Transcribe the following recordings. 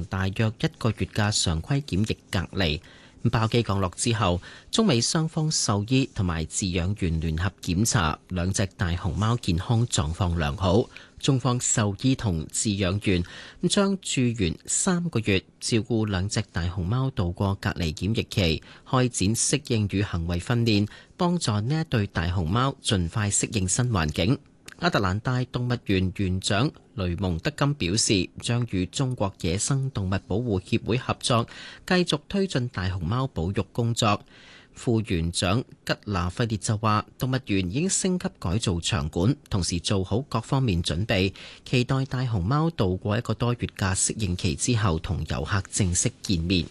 大約1個月嘅常規檢疫隔離。包機降落之後，中美雙方獸醫同埋飼養員聯合檢查兩隻大熊貓健康狀況良好。中方獸醫同飼養員將駐園3個月，照顧兩隻大熊貓度過隔離檢疫期，開展適應與行為訓練，幫助呢一對大熊貓盡快適應新環境。亞特蘭大動物園園長雷蒙德金表示，將與中國野生動物保護協會合作，繼續推進大熊貓保育工作。副園長吉拿費列就話，動物園已經升級改造場館，同時做好各方面準備，期待大熊貓度過1個多月嘅適應期之後，同遊客正式見面。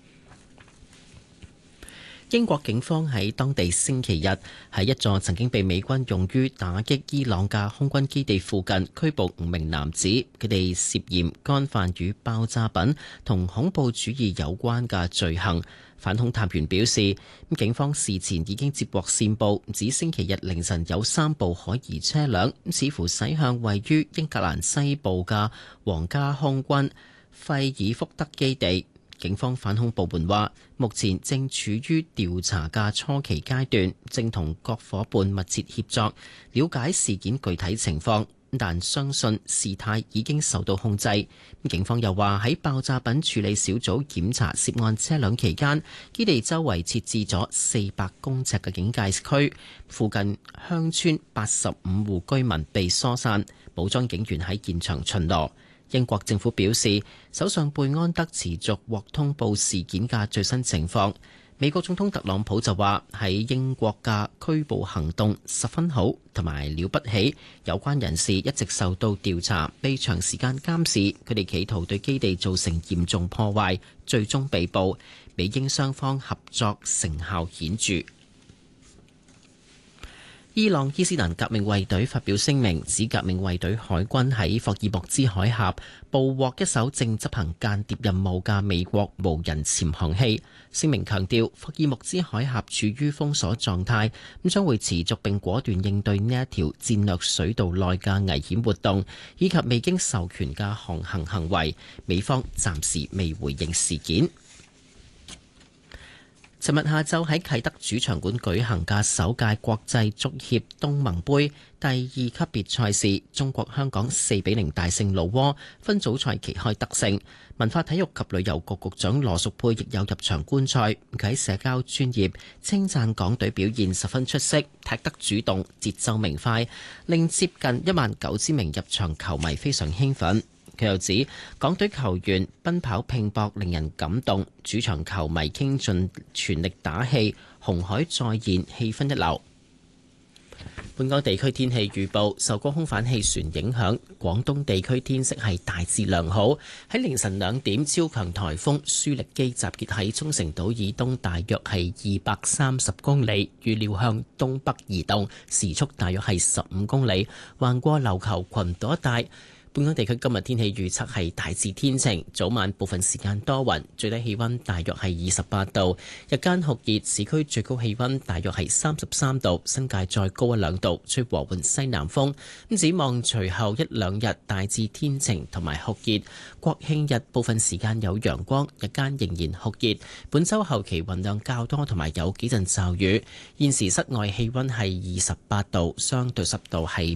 英國警方喺當地星期日喺一座曾經被美軍用於打擊伊朗嘅空軍基地附近拘捕5名男子，佢哋涉嫌干犯與爆炸品同恐怖主義有關嘅罪行。反恐探員表示，警方事前已經接獲線報，指星期日凌晨有3部可疑車輛似乎駛向位於英格蘭西部嘅皇家空軍費爾福德基地。警方反恐部門話，目前正處於調查嘅初期階段，正同各夥伴密切協作，了解事件具體情況，但相信事態已經受到控制。警方又話，喺爆炸品處理小組檢查涉案車輛期間，基地周圍設置咗400公尺嘅警戒區，附近鄉村85戶居民被疏散，武裝警員喺現場巡邏。英國政府表示，首相貝安德持續獲通報事件嘅最新情況。美國總統特朗普就話，喺英國嘅拘捕行動十分好同埋了不起，有關人士一直受到調查，被長時間監視，佢哋企圖對基地造成嚴重破壞，最終被捕。美英雙方合作成效顯著。伊朗伊斯蘭革命衛隊發表聲明，指革命衛隊海軍喺霍爾木茲海峽捕獲一艘正執行間諜任務嘅美國無人潛航器。聲明強調，霍爾木茲海峽處於封鎖狀態，咁將會持續並果斷應對呢一條戰略水道內嘅危險活動，以及未經授權嘅航行行為。美方暫時未回應事件。尋日下晝喺啟德主場館舉行嘅首屆國際足協東盟杯第2級別賽事，中國香港4-0大勝老撾，分組賽旗開得勝。文化體育及旅遊局局長羅淑佩亦有入場觀賽，佢喺社交專頁稱讚港隊表現十分出色，踢得主動，節奏明快，令接近19000名入場球迷非常興奮。佢又指，港隊球員奔跑拼搏令人感動，主場球迷傾盡全力打氣，紅海再現，氣氛一流。本港地區天氣預報，受高空反氣旋影響，廣東地區天色係大致良好。喺凌晨2點，超強颱風舒力基集結喺沖繩島以東大約係230公里，預料向東北移動，時速大約係15公里，橫過琉球群島一帶。本港地區今日天氣預測係大致天晴，早晚部分時間多雲，最低氣溫大約係28度，日間酷熱，市區最高氣溫大約係33度，新界再高1-2度，吹和緩西南風。咁展望隨後1-2日大致天晴同埋酷熱，國慶日部分時間有陽光，日間仍然酷熱。本週後期雲量較多同埋有幾陣驟雨。現時室外氣溫係28度，相對濕度係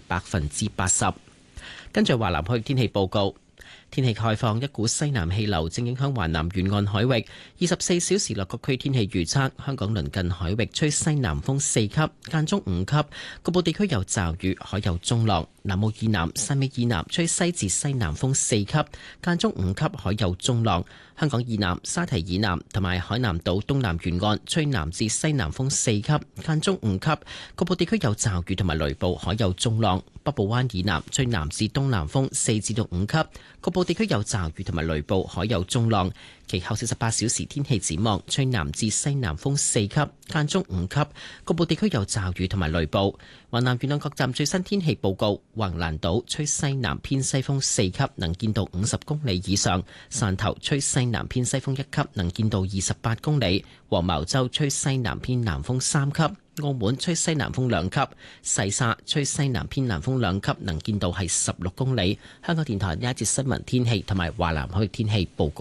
80%。跟住華南區天氣報告，天氣概況，一股西南氣流正影響華南沿岸海域。24小時內各區天氣預測，香港鄰近海域吹西南風4級，間中5級，局部地區有驟雨，海有中浪。南澳以南、汕尾以南吹西至西南風4級，間中5級，海有中浪。香港以南、沙堤以南同埋海南島東南沿岸吹南至西南風4級，間中5級，局部地區有驟雨同埋雷暴，海有中浪。北部灣以南吹南至東南風4至5級，局部地區有驟雨同埋雷暴，海有中浪。其後48小時天氣展望，吹南至西南風4級，間中5級，局部地區有驟雨同埋雷暴。華南沿岸各站最新天氣報告：橫瀾島吹西南偏西風4級，能見度50公里以上；汕頭吹西南偏西風1級，能見度28公里；黃茅洲吹西南偏南風3級；澳門吹西南風2級；西沙吹西南偏南風2級，能見度係16公里。香港電台呢一節新聞天氣同埋華南海域天氣報告